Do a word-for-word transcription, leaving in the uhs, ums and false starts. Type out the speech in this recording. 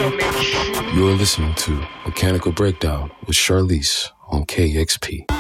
You're listening to Mechanical Breakdown with Charlize on K X P.